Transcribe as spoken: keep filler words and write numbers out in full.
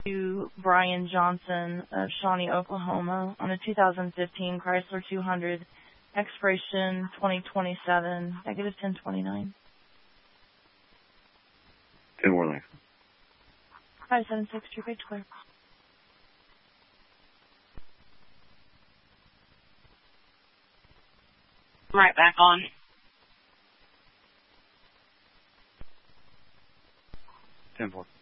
to Brian Johnson of Shawnee, Oklahoma, on a two thousand fifteen Chrysler two hundred, expiration twenty twenty-seven, negative ten twenty-nine. Ten more length. five seven six, two page clear. Right back on. Ten four.